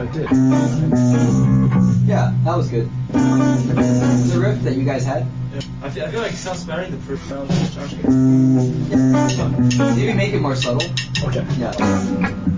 it did. Yeah, that was good. The riff that you guys had. Yeah. I feel like South Sparing the first sound Josh. Maybe make it more subtle. Okay. Yeah.